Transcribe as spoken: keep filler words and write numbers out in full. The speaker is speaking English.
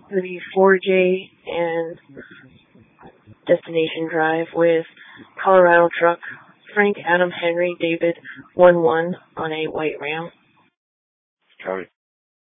going to be four J and Destination Drive with Colorado truck, Frank Adam Henry David one one on a white Ram. Copy.